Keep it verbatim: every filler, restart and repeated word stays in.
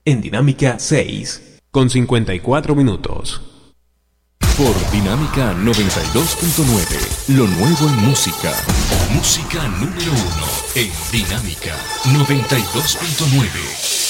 en Dinámica seis, con cincuenta y cuatro minutos. Por Dinámica noventa y dos punto nueve, lo nuevo en música. Música número uno en Dinámica noventa y dos punto nueve.